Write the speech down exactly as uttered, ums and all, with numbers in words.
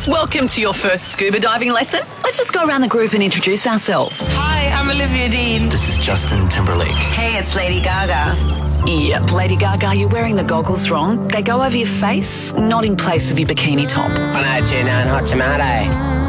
girls. Welcome to your first scuba diving lesson. Let's just go around the group and introduce ourselves. Hi, I'm Olivia Dean. This is Justin Timberlake. Hey, it's Lady Gaga. Yep, Lady Gaga, you're wearing the goggles wrong. They go over your face, not in place of your bikini top. one oh two nine Hot Tomato.